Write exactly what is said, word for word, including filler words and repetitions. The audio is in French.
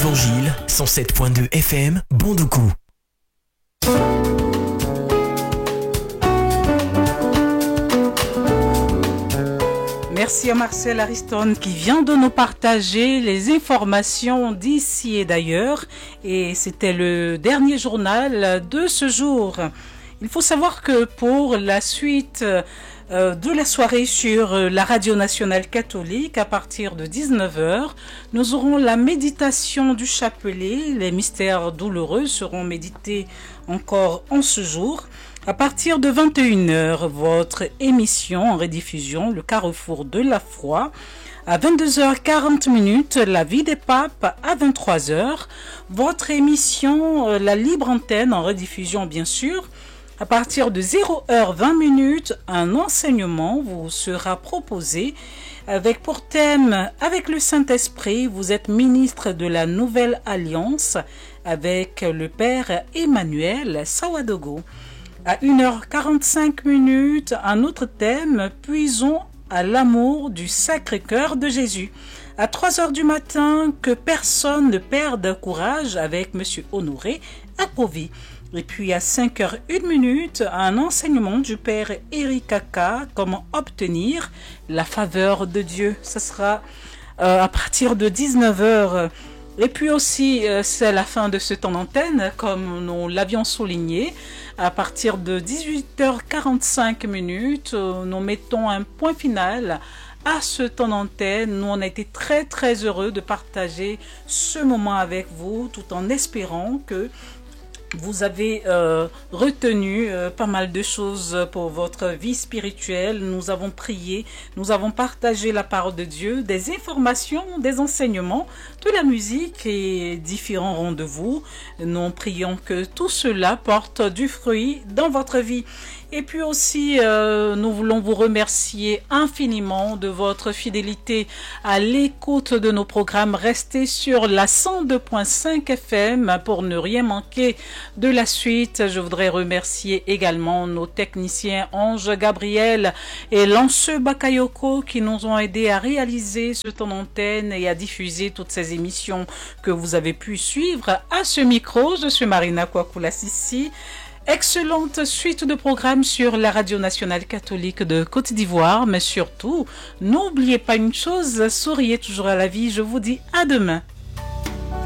Évangile, cent sept point deux F M, Bondoukou. Merci à Marcel Ariston qui vient de nous partager les informations d'ici et d'ailleurs. Et c'était le dernier journal de ce jour. Il faut savoir que pour la suite euh, de la soirée sur la Radio Nationale Catholique, à partir de dix-neuf heures, nous aurons la méditation du chapelet. Les mystères douloureux seront médités encore en ce jour. À partir de vingt et une heures, votre émission en rediffusion, le Carrefour de la foi. À vingt-deux heures quarante, la vie des papes. À vingt-trois heures, votre émission, la libre antenne en rediffusion bien sûr. À partir de zéro heure vingt, un enseignement vous sera proposé avec pour thème « Avec le Saint-Esprit, vous êtes ministre de la Nouvelle Alliance » avec le Père Emmanuel Sawadogo. À une heure quarante-cinq, un autre thème, puisons à l'amour du Sacré-Cœur de Jésus. À trois heures du matin, que personne ne perde courage avec Monsieur Honoré Apovi. Et puis à cinq heures une, un enseignement du Père Eric Kaka, comment obtenir la faveur de Dieu. Ce sera euh, à partir de dix-neuf heures. Et puis aussi, euh, c'est la fin de ce temps d'antenne, comme nous l'avions souligné. À partir de dix-huit heures quarante-cinq, euh, nous mettons un point final à ce temps d'antenne. Nous, on a été très très heureux de partager ce moment avec vous, tout en espérant que vous avez euh, retenu euh, pas mal de choses pour votre vie spirituelle. Nous avons prié, nous avons partagé la parole de Dieu, des informations, des enseignements, de la musique et différents rendez-vous. Nous prions que tout cela porte du fruit dans votre vie. Et puis aussi, euh, nous voulons vous remercier infiniment de votre fidélité à l'écoute de nos programmes. Restez sur la cent deux point cinq F M pour ne rien manquer de la suite. Je voudrais remercier également nos techniciens Ange Gabriel et Lanceux Bakayoko qui nous ont aidés à réaliser ce temps d'antenne et à diffuser toutes ces émissions que vous avez pu suivre. À ce micro, je suis Marina Kwakoula-Sissi. Excellente suite de programmes sur la Radio Nationale Catholique de Côte d'Ivoire, mais surtout, n'oubliez pas une chose, souriez toujours à la vie, je vous dis à demain.